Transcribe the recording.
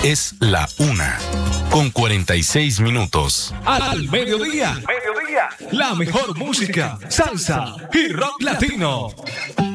Es la 1:46. Al mediodía. La mejor música, salsa y rock latino.